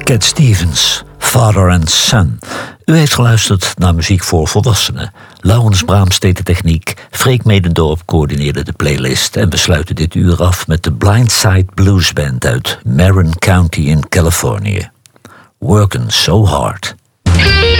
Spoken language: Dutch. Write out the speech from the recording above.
Cat Stevens, Father and Son. U heeft geluisterd naar muziek voor volwassenen. Laurens Braams deed de techniek, Freek Medendorp coördineerde de playlist en we sluiten dit uur af met de Blindside Blues Band uit Marin County in Californië. Workin' So Hard.